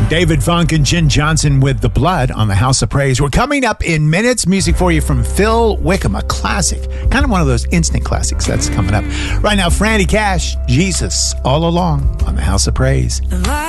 David Funk and Jen Johnson with The Blood on the House of Praise. We're coming up in minutes. Music for you from Phil Wickham, a classic. Kind of one of those instant classics that's coming up. Right now, Franny Cash, Jesus, All Along on the House of Praise.